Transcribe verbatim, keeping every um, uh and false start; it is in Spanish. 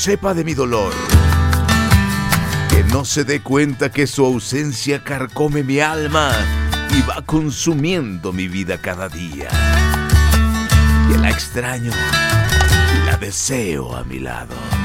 sepa de mi dolor, que no se dé cuenta que su ausencia carcome mi alma y va consumiendo mi vida cada día. Que la extraño y la deseo a mi lado.